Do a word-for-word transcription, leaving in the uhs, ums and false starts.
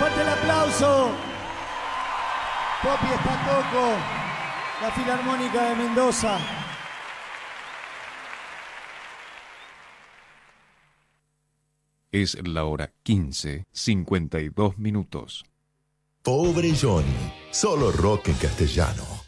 Fuerte el aplauso. Popi Espatoco, la Filarmónica de Mendoza. Es la hora quince, cincuenta y dos minutos. Pobre Johnny, solo rock en castellano.